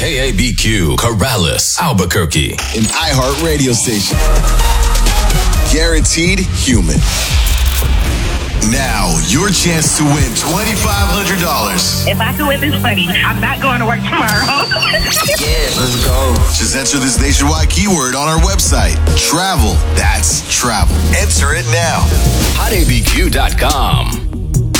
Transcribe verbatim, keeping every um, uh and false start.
K A B Q, Corrales, Albuquerque. An iHeart radio station. Guaranteed human. Now, your chance to win twenty-five hundred dollars. If I can win this money, I'm not going to work tomorrow. Yeah, let's go. Just enter this nationwide keyword on our website. Travel. That's travel. Enter it now. hot A B Q dot com.